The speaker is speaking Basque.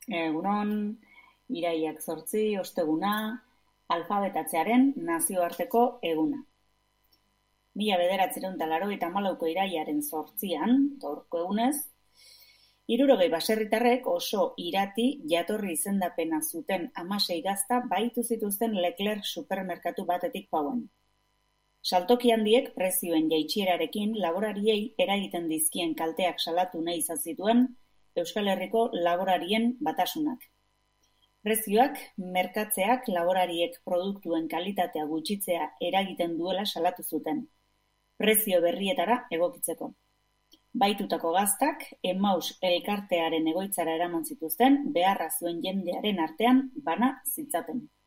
Egunon, iraiak 8, osteguna, alfabetatzearen nazioarteko eguna. 1984ko iraiaren 8an, gaurko egunez, 60 baserritarrek oso irati jatorri izendapena zuten 16 gazta bahitu zituzten Leclerc supermerkatu batetik pauen. Saltoki handiek prezioen jaitsierarekin laborariei eragiten dizkien kalteak salatu nahi izan zituen Euskal Herriko laborarien batasunak. Prezioak merkatzeak laborariek produktuen kalitatea gutxitzea eragiten duela salatu zuten, prezio berrietara egokitzeko. Bahitutako gaztak Emmaus elkartearen egoitzara eraman zituzten beharra zuen jendearen artean bana zitzaten.